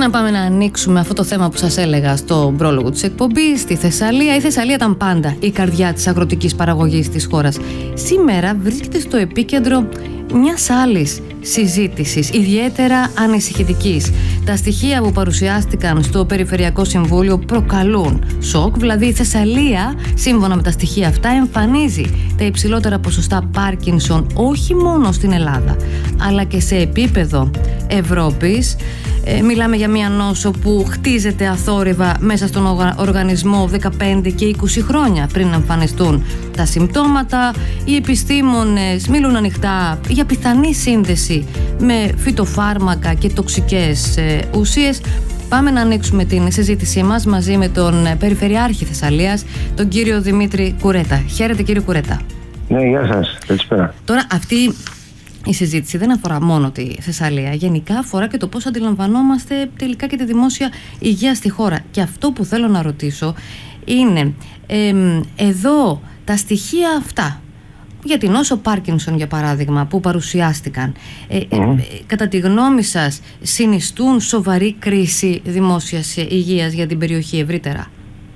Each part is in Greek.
να πάμε να ανοίξουμε αυτό το θέμα που σας έλεγα στον πρόλογο της εκπομπής, στη Θεσσαλία. Η Θεσσαλία ήταν πάντα η καρδιά της αγροτικής παραγωγής της χώρας. Σήμερα βρίσκεται στο επίκεντρο μιας άλλης συζήτησης, ιδιαίτερα ανησυχητικής. Τα στοιχεία που παρουσιάστηκαν στο Περιφερειακό Συμβούλιο προκαλούν σοκ, δηλαδή η Θεσσαλία, σύμφωνα με τα στοιχεία αυτά, εμφανίζει τα υψηλότερα ποσοστά Πάρκινσον όχι μόνο στην Ελλάδα, αλλά και σε επίπεδο Ευρώπης. Μιλάμε για μια νόσο που χτίζεται αθόρυβα μέσα στον οργανισμό 15 και 20 χρόνια πριν εμφανιστούν τα συμπτώματα. Οι επιστήμονες μιλούν ανοιχτά για πιθανή σύνδεση με φυτοφάρμακα και τοξικές ουσίες. Πάμε να ανοίξουμε την συζήτησή μας μαζί με τον Περιφερειάρχη Θεσσαλίας, τον κύριο Δημήτρη Κουρέτα. Χαίρετε, κύριε Κουρέτα. Ναι, γεια σας. Καλησπέρα. Τώρα, αυτή η συζήτηση δεν αφορά μόνο τη Θεσσαλία. Γενικά αφορά και το πώς αντιλαμβανόμαστε τελικά και τη δημόσια υγεία στη χώρα. Και αυτό που θέλω να ρωτήσω είναι εδώ τα στοιχεία αυτά για την νόσο Πάρκινσον, για παράδειγμα, που παρουσιάστηκαν, κατά τη γνώμη σας συνιστούν σοβαρή κρίση δημόσιας υγείας για την περιοχή ευρύτερα?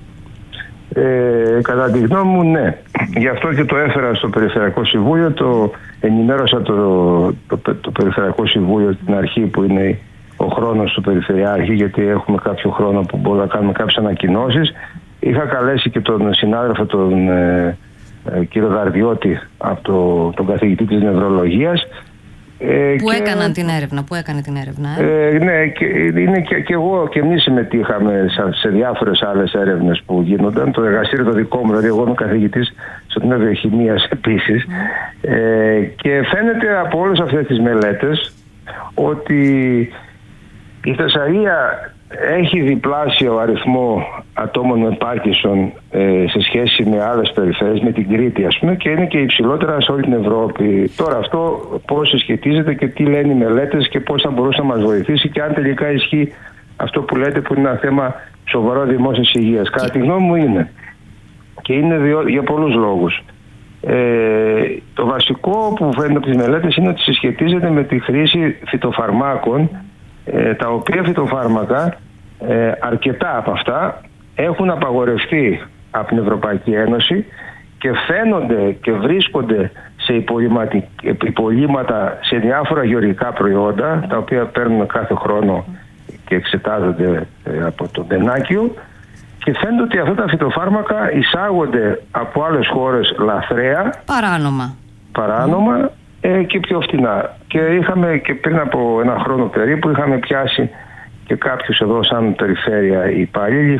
Κατά τη γνώμη μου, ναι. Γι' αυτό και το έφερα στο Περιφερειακό Συμβούλιο, ενημέρωσα το Περιφερειακό Συμβούλιο την αρχή που είναι ο χρόνος του Περιφερειάρχη, γιατί έχουμε κάποιο χρόνο που μπορούμε να κάνουμε κάποιες ανακοινώσεις. Είχα καλέσει και τον συνάδελφο τον κύριο Δαρδιώτη, από τον καθηγητή της νευρολογίας, που έκανε την έρευνα. Ναι, και εγώ και εμείς συμμετείχαμε σε διάφορες άλλες έρευνες που γίνονταν. Το εργαστήριο το δικό μου, δηλαδή εγώ είμαι καθηγητής στο τμήμα βιοχημίας επίσης, και φαίνεται από όλες αυτές τις μελέτες ότι η Θεσσαλία έχει διπλάσιο αριθμό ατόμων με Πάρκινσον σε σχέση με άλλες περιφέρειες, με την Κρήτη ας πούμε, και είναι και υψηλότερα σε όλη την Ευρώπη. Τώρα αυτό πώς συσχετίζεται και τι λένε οι μελέτες και πώς θα μπορούσε να μας βοηθήσει και αν τελικά ισχύει αυτό που λέτε, που είναι ένα θέμα σοβαρό δημόσιας υγείας? Κατά τη γνώμη μου είναι. Και είναι για πολλούς λόγους. Το βασικό που φαίνεται από τις μελέτες είναι ότι συσχετίζεται με τη χρήση φυτοφαρμάκων, τα οποία φυτοφάρμακα, αρκετά από αυτά, έχουν απαγορευτεί από την Ευρωπαϊκή Ένωση και φαίνονται και βρίσκονται σε υπολείμματα σε διάφορα γεωργικά προϊόντα, τα οποία παίρνουμε κάθε χρόνο και εξετάζονται από το Ντενάκιο, και φαίνεται ότι αυτά τα φυτοφάρμακα εισάγονται από άλλες χώρες λαθρέα, παράνομα, και πιο φτηνά. Και είχαμε και πριν από ένα χρόνο περίπου είχαμε πιάσει και κάποιους εδώ σαν περιφέρεια οι υπάλληλοι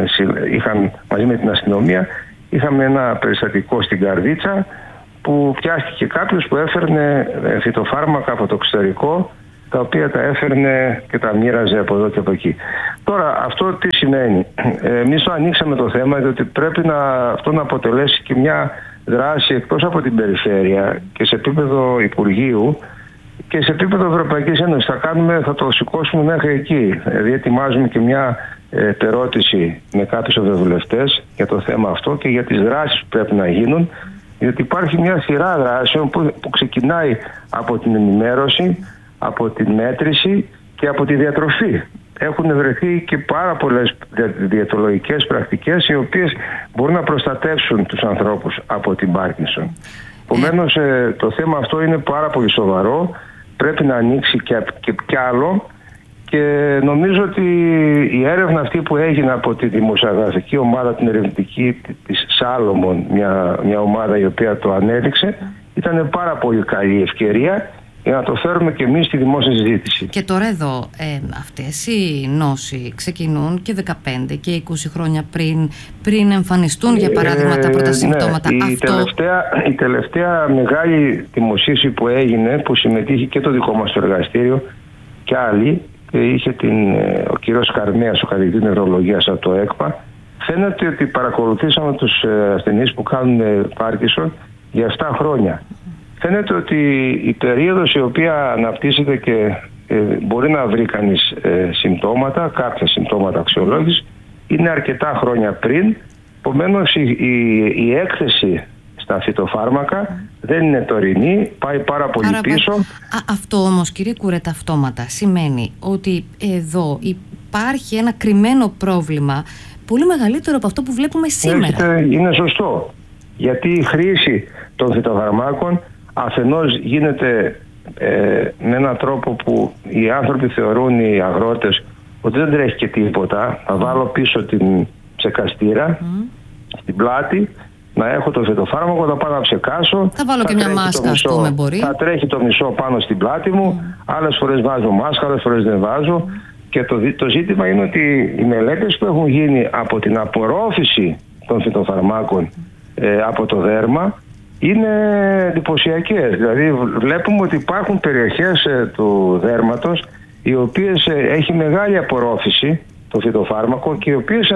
είχαν μαζί με την αστυνομία, είχαμε ένα περιστατικό στην Καρδίτσα που πιάστηκε κάποιος που έφερνε φυτοφάρμακα από το εξωτερικό, τα οποία τα έφερνε και τα μοίραζε από εδώ και από εκεί. Τώρα αυτό τι σημαίνει? Εμείς το ανοίξαμε το θέμα διότι πρέπει αυτό να αποτελέσει και μια δράση εκτός από την περιφέρεια και σε επίπεδο Υπουργείου και σε επίπεδο Ευρωπαϊκής Ένωσης. Θα το σηκώσουμε μέχρι εκεί. Δηλαδή ετοιμάζουμε και μια ερώτηση με κάποιους ευρωβουλευτές για το θέμα αυτό και για τις δράσεις που πρέπει να γίνουν, γιατί υπάρχει μια σειρά δράσεων που ξεκινάει από την ενημέρωση, από την μέτρηση και από τη διατροφή. Έχουν βρεθεί και πάρα πολλές διαιτολογικές πρακτικές οι οποίες μπορούν να προστατεύσουν τους ανθρώπους από την Πάρκινσον. Επομένως το θέμα αυτό είναι πάρα πολύ σοβαρό, πρέπει να ανοίξει και άλλο, και νομίζω ότι η έρευνα αυτή που έγινε από τη δημοσιογραφική ομάδα, την ερευνητική της Σάλομον, μια ομάδα η οποία το ανέδειξε, ήταν πάρα πολύ καλή ευκαιρία για να το φέρουμε και εμείς στη δημόσια συζήτηση. Και τώρα εδώ αυτές οι νόσοι ξεκινούν και 15 και 20 χρόνια πριν εμφανιστούν για παράδειγμα τα πρώτα συμπτώματα. Ναι, η τελευταία μεγάλη δημοσίευση που έγινε, που συμμετείχε και το δικό μας το εργαστήριο και άλλοι, και είχε ο κύριος Καρμέας, ο καθηγητής νευρολογίας από το ΕΚΠΑ, φαίνεται ότι παρακολουθήσαμε τους ασθενείς που κάνουν Πάρκινσον για 7 χρόνια. Φαίνεται ότι η περίοδος η οποία αναπτύσσεται και μπορεί να βρει κανείς συμπτώματα, κάποια συμπτώματα αξιολόγησης, είναι αρκετά χρόνια πριν. Επομένως η έκθεση στα φυτοφάρμακα δεν είναι τωρινή, πάει πάρα πολύ πίσω. Αυτό όμως, κύριε Κουρέτα, αυτόματα σημαίνει ότι εδώ υπάρχει ένα κρυμμένο πρόβλημα πολύ μεγαλύτερο από αυτό που βλέπουμε σήμερα. Είναι σωστό. Γιατί η χρήση των φυτοφαρμάκων αφενός γίνεται με έναν τρόπο που οι άνθρωποι θεωρούν, οι αγρότες, ότι δεν τρέχει και τίποτα. Θα βάλω πίσω την ψεκαστήρα στην πλάτη, να έχω το φυτοφάρμακο, θα πάω να ψεκάσω. Θα βάλω και μια μάσκα, ας πούμε, μπορεί. Θα τρέχει το μισό πάνω στην πλάτη μου. Άλλες φορές βάζω μάσκα, άλλες φορές δεν βάζω. Και το ζήτημα είναι ότι οι μελέτες που έχουν γίνει από την απορρόφηση των φυτοφαρμάκων από το δέρμα είναι εντυπωσιακές. Δηλαδή βλέπουμε ότι υπάρχουν περιοχές του δέρματος οι οποίες έχει μεγάλη απορρόφηση το φυτοφάρμακο και οι οποίες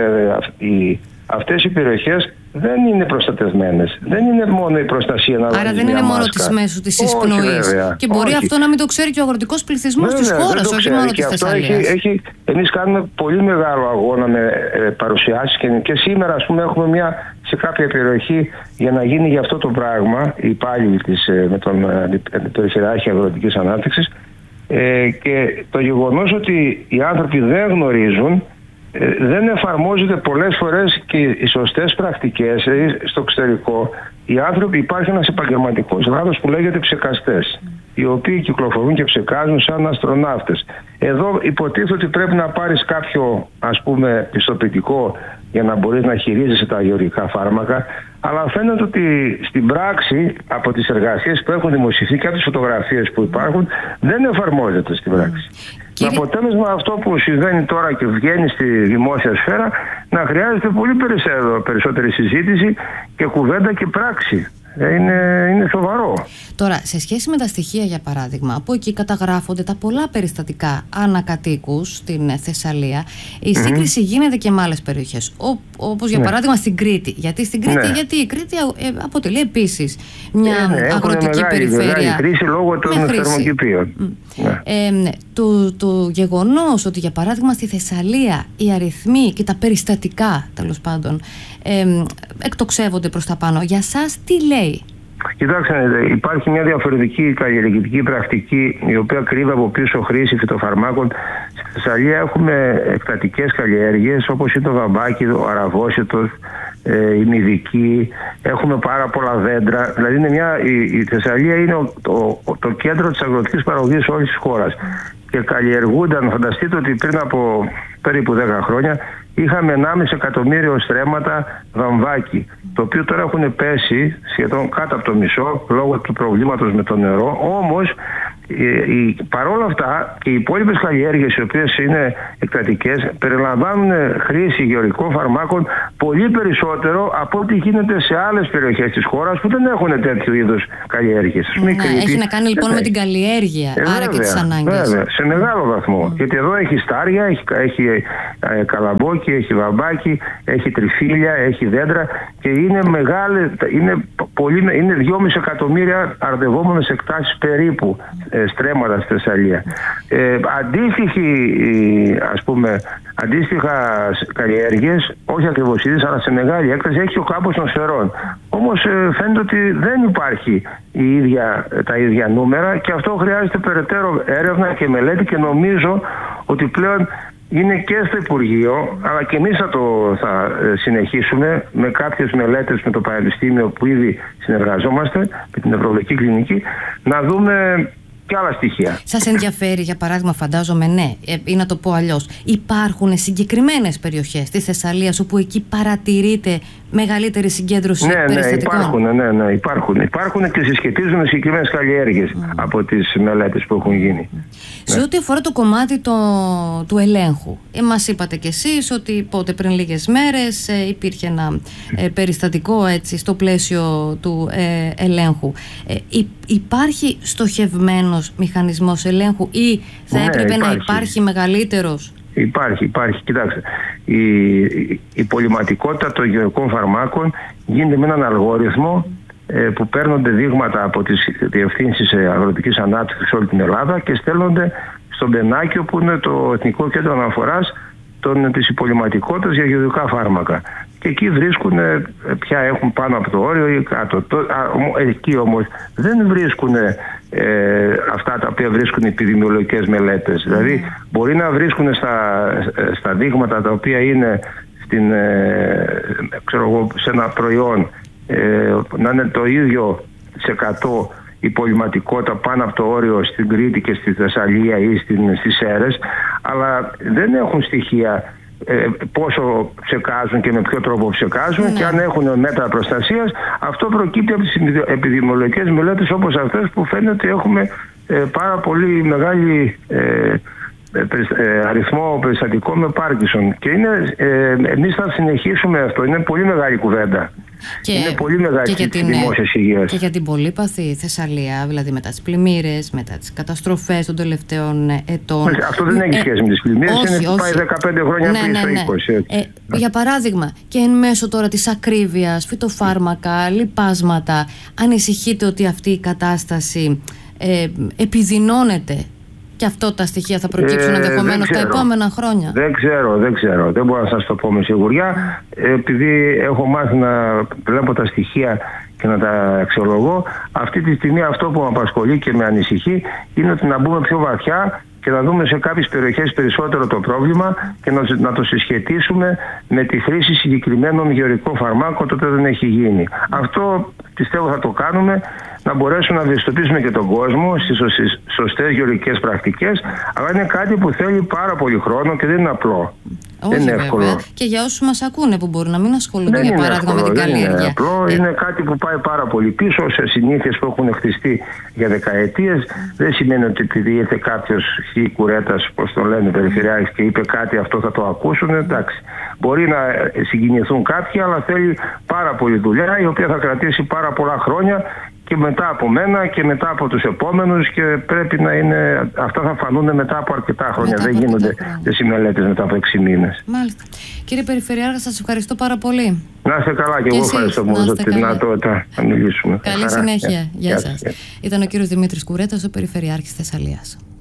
αυτές οι περιοχές δεν είναι προστατευμένες. Δεν είναι μόνο η προστασία να άρα δεν είναι μόνο της μέσου της εισπνοής. Και μπορεί αυτό να μην το ξέρει και ο αγροτικός πληθυσμός της χώρας, όχι μόνο της Θεσσαλίας. Εμείς κάνουμε πολύ μεγάλο αγώνα με παρουσιάσεις και σήμερα, ας πούμε, έχουμε σε κάποια περιοχή για να γίνει για αυτό το πράγμα οι υπάλληλοι με τον Περιφερειάρχη Αγροτικής Ανάπτυξης, και το γεγονός ότι οι άνθρωποι δεν γνωρίζουν, δεν εφαρμόζονται πολλές φορές και οι σωστές πρακτικές. Στο εξωτερικό οι άνθρωποι, υπάρχει ένας επαγγελματικός κλάδος που λέγεται ψεκαστές, οι οποίοι κυκλοφορούν και ψεκάζουν σαν αστροναύτες. Εδώ υποτίθεται ότι πρέπει να πάρεις κάποιο, ας πούμε, πιστοποιητικό για να μπορείς να χειρίζεσαι τα γεωργικά φάρμακα, αλλά φαίνεται ότι στην πράξη, από τις εργασίες που έχουν δημοσιευθεί και από τις φωτογραφίες που υπάρχουν, δεν εφαρμόζεται στην πράξη. Με αποτέλεσμα αυτό που συμβαίνει τώρα και βγαίνει στη δημόσια σφαίρα, να χρειάζεται πολύ περισσότερη συζήτηση και κουβέντα και πράξη. Είναι σοβαρό. Τώρα, σε σχέση με τα στοιχεία, για παράδειγμα, από εκεί καταγράφονται τα πολλά περιστατικά ανακατοίκους στην Θεσσαλία. Η σύγκριση γίνεται και με άλλες περιοχές, όπως για παράδειγμα στην Κρήτη. Γιατί στην Κρήτη, γιατί η Κρήτη αποτελεί επίσης μια αγροτική περιφέρεια. Μεγάλη κρίση λόγω των θερμοκηπίων. Το γεγονός ότι, για παράδειγμα, στη Θεσσαλία οι αριθμοί και τα περιστατικά, τέλος πάντων, εκτοξεύονται προς τα πάνω, για σας τι λέει? Κοιτάξτε, υπάρχει μια διαφορετική καλλιεργητική πρακτική, η οποία κρύβει από πίσω χρήση φυτοφαρμάκων. Στη Θεσσαλία έχουμε εκτατικές καλλιέργειες, όπως είναι το βαμπάκι, ο αραβόσιτος, η μυδική. Έχουμε πάρα πολλά δέντρα. Δηλαδή η Θεσσαλία είναι το κέντρο της αγροτικής παραγωγής όλης της χώρας. Και καλλιεργούνταν, φανταστείτε ότι πριν από περίπου 10 χρόνια είχαμε 1,5 εκατομμύριο στρέμματα βαμβάκι, το οποίο τώρα έχουν πέσει σχεδόν κάτω από το μισό λόγω του προβλήματος με το νερό. Όμως παρόλα αυτά και οι υπόλοιπες καλλιέργειες, οι οποίες είναι εκτατικές, περιλαμβάνουν χρήση γεωργικών φαρμάκων πολύ περισσότερο από ό,τι γίνεται σε άλλες περιοχές της χώρας που δεν έχουν τέτοιου είδους καλλιέργειες. Έχει να κάνει λοιπόν με την καλλιέργεια, άρα και τις ανάγκες. Βέβαια, σε μεγάλο βαθμό. Γιατί εδώ έχει στάρια, έχει καλαμπόκι, έχει βαμπάκι, έχει τριφύλια, έχει δέντρα και είναι μεγάλη, είναι 2,5 εκατομμύρια αρδευόμενες εκτάσεις περίπου στρέμματα στη Θεσσαλία. Αντίστοιχα καλλιέργειες, όχι ακριβώς ίδιες, αλλά σε μεγάλη έκταση, έχει ο κάμπος των Σφαιρών. Όμως φαίνεται ότι δεν υπάρχει τα ίδια νούμερα και αυτό χρειάζεται περαιτέρω έρευνα και μελέτη, και νομίζω ότι πλέον είναι και στο Υπουργείο, αλλά και εμείς θα συνεχίσουμε με κάποιες μελέτες με το Πανεπιστήμιο που ήδη συνεργαζόμαστε, με την Νευρολογική Κλινική, να δούμε και άλλα στοιχεία. Σας ενδιαφέρει, για παράδειγμα, φαντάζομαι, ναι, ή να το πω αλλιώς, υπάρχουν συγκεκριμένες περιοχές της Θεσσαλίας όπου εκεί παρατηρείται μεγαλύτερη συγκέντρωση περιστατικών? Ναι, υπάρχουν και συσχετίζουν με συγκεκριμένες καλλιέργειες από τις μελέτες που έχουν γίνει. Σε ό,τι αφορά το κομμάτι του ελέγχου, μας είπατε κι εσείς ότι πριν λίγες μέρες υπήρχε ένα περιστατικό έτσι, στο πλαίσιο του ελέγχου. Υπάρχει στοχευμένος μηχανισμός ελέγχου ή θα έπρεπε να υπάρχει μεγαλύτερος? Υπάρχει. Κοιτάξτε, η πολυματικότητα των γεωργικών φαρμάκων γίνεται με έναν αλγόριθμο που παίρνονται δείγματα από τις διευθύνσεις αγροτικής ανάπτυξης σε όλη την Ελλάδα και στέλνονται στον Πενάκιο, που είναι το Εθνικό Κέντρο Αναφοράς της Υπολοιματικότητας για γεωργικά φάρμακα. και εκεί βρίσκουν πια έχουν πάνω από το όριο ή κάτω. Εκεί όμως δεν βρίσκουν αυτά τα οποία βρίσκουν οι επιδημιολογικές μελέτες. Δηλαδή μπορεί να βρίσκουν στα δείγματα τα οποία είναι σε ένα προϊόν να είναι το ίδιο σε 100 η πολυματικότητα πάνω από το όριο στην Κρήτη και στη Θεσσαλία ή στις Σέρρες, αλλά δεν έχουν στοιχεία πόσο ψεκάζουν και με ποιο τρόπο ψεκάζουν και αν έχουν μέτρα προστασίας. Αυτό προκύπτει από τις επιδημιολογικές μελέτες όπως αυτές που φαίνεται ότι έχουμε πάρα πολύ μεγάλη αριθμό περιστατικών με Πάρκινσον. Και εμείς θα συνεχίσουμε αυτό. Είναι πολύ μεγάλη κουβέντα. Είναι πολύ μεγάλη και της δημόσιας υγείας. Και για την πολύπαθη Θεσσαλία, δηλαδή μετά τις πλημμύρες, μετά τις καταστροφές των τελευταίων ετών. Αυτό δεν έχει σχέση με τις πλημμύρες. Πάει 15 χρόνια πίσω, 20. Για παράδειγμα, και εν μέσω τώρα της ακρίβειας, φυτοφάρμακα, λιπάσματα, ανησυχείτε ότι αυτή η κατάσταση επιδεινώνεται? Και αυτό τα στοιχεία θα προκύψουν ενδεχομένως τα επόμενα χρόνια? Δεν ξέρω. Δεν μπορώ να σας το πω με σιγουριά. Επειδή έχω μάθει να βλέπω τα στοιχεία και να τα αξιολογώ, αυτή τη στιγμή αυτό που με απασχολεί και με ανησυχεί είναι ότι να μπούμε πιο βαθιά και να δούμε σε κάποιες περιοχές περισσότερο το πρόβλημα και να το συσχετίσουμε με τη χρήση συγκεκριμένων γεωρικών φαρμάκων, τότε δεν έχει γίνει. Αυτό πιστεύω θα το κάνουμε, να μπορέσουμε να ευαισθητοποιήσουμε και τον κόσμο στις σωστές γεωρικές πρακτικές, αλλά είναι κάτι που θέλει πάρα πολύ χρόνο και δεν είναι απλό. Όχι, δεν είναι εύκολο. Και για όσους μας ακούνε που μπορούν να μην ασχολούνται για παράδειγμα με την καλλιέργεια. Δεν είναι απλό, είναι κάτι που πάει πάρα πολύ πίσω σε συνήθειες που έχουν χτιστεί για δεκαετίες. Δεν σημαίνει ότι επειδή ήρθε κάποιος κουρέτας, όπως το λένε, περιφερειάρχης και είπε κάτι, αυτό θα το ακούσουν. Εντάξει. Μπορεί να συγκινηθούν κάποιοι, αλλά θέλει πάρα πολλή δουλειά, η οποία θα κρατήσει πάρα πολλά χρόνια και μετά από μένα και μετά από τους επόμενους, και πρέπει να είναι, αυτά θα φανούν μετά από αρκετά χρόνια. Δεν γίνονται οι μελέτες μετά από 6 μήνες. Μάλιστα. Κύριε Περιφερειάρχα, σας ευχαριστώ πάρα πολύ. Να είστε καλά, και εγώ ευχαριστώ που δώσατε τη δυνατότητα να μιλήσουμε. Καλή συνέχεια. Γεια σας. Ήταν ο κύριος Δημήτρης Κουρέτας, ο Περιφερειάρχης Θεσσαλίας.